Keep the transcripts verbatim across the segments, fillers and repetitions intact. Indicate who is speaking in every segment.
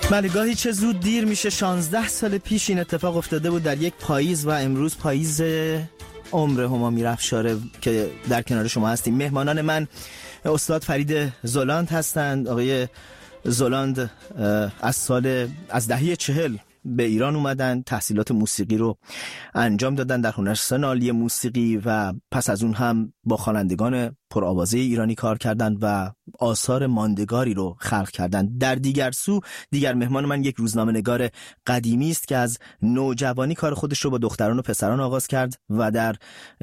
Speaker 1: بله، گاهی چه زود دیر میشه. شانزده سال پیش این اتفاق افتاده بود در یک پاییز و امروز پاییز عمر هما میرافشاره که در کنار شما هستیم. مهمانان من استاد فرید زلاند هستند. آقای زلاند از سال از دهه چهل به ایران اومدن، تحصیلات موسیقی رو انجام دادن در هنرستان عالی موسیقی و پس از اون هم با خوانندگان پرآوازه ایرانی کار کردن و آثار ماندگاری رو خلق کردن. در دیگر سو دیگر مهمان من یک روزنامه‌نگار قدیمی است که از نوجوانی کار خودش رو با دختران و پسران آغاز کرد و در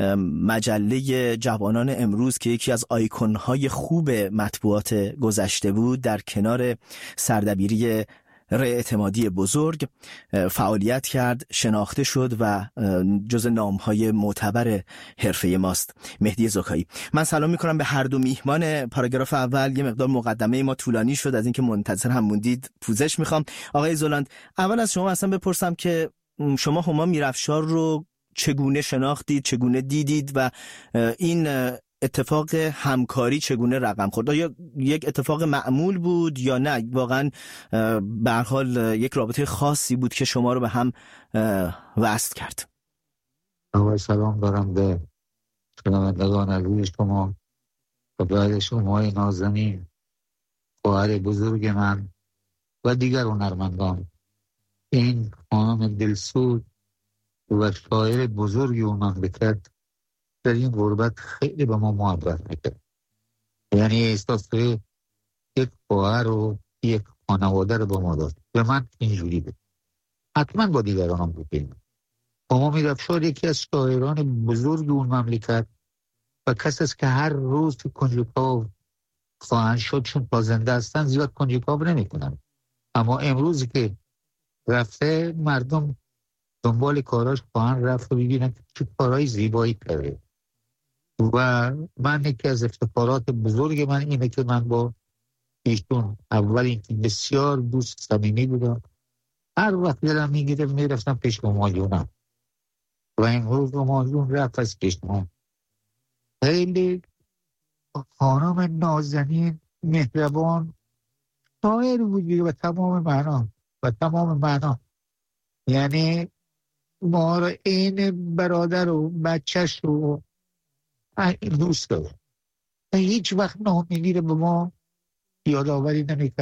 Speaker 1: مجله جوانان امروز که یکی از آیکون‌های خوب مطبوعات گذشته بود، در کنار سردبیری رای اعتمادی بزرگ فعالیت کرد، شناخته شد و جز نام‌های معتبر حرفه ماست. مهدی زکایی. من سلام می‌کنم به هر دو میهمان. پاراگراف اول یه مقدار مقدمه ما طولانی شد، از اینکه منتظر هم موندید پوزش می‌خوام. آقای زلاند، اول از شما اصلا بپرسم که شما هما میرافشار رو چگونه شناختید، چگونه دیدید و این اتفاق همکاری چگونه رقم خورد؟ آیا یک اتفاق معمول بود یا نه واقعا به هر حال یک رابطه خاصی بود که شما رو به هم وصل کرد؟
Speaker 2: آقای سلام دارم به شنوندگان عزیز شما و بعد شما نازنین، خواهر بزرگ من و دیگر هنرمندان. این خانم دلسود و شاعر بزرگی اون مملکت در این غربت خیلی به ما محبت میکرد. یعنی احساس یک خواهر و یک خانواده رو به ما داد. به من اینجوری بود، حتما با دیگران هم بود. هما میرافشار یکی از شاعران بزرگ اون مملکت و کسی است که هر روز که کنجکاو خواهند شد، چون تا زنده هستن زیاد کنجکاو نمی کنن، اما امروزی که رفته مردم دنبال کاراش خواهند رفت و ببینن چه کارهای زیبایی کرده. و من یکی از افتخارات بزرگ من اینه که من با ایشون اول اینکه بسیار دوست صمیمی بودم. هر وقت دلم میگیره میرفتم پیش همایونم و امروز همایون رفت از پیشم. خیلی خانم نازنین، مهربان، شاعر بود و تمام معنا و تمام معنا. یعنی ما رو این برادر و بچهش رو دوست دارم. هیچ وقت ناامیدی رو به ما یادآوری نمی‌کنه.